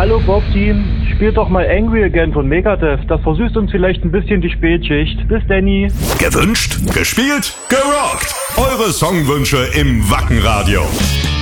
Hallo Bob-Team, spielt doch mal Angry Again von Megadeth. Das versüßt uns vielleicht ein bisschen die Spätschicht. Bis Danny. Gewünscht, gespielt, gerockt. Eure Songwünsche im Wacken Radio.